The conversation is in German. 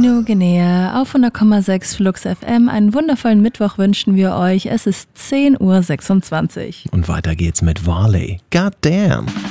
Radio Guinea auf 100,6 Flux FM. Einen wundervollen Mittwoch wünschen wir euch. Es ist 10:26 Uhr. Und weiter geht's mit Varley. God damn.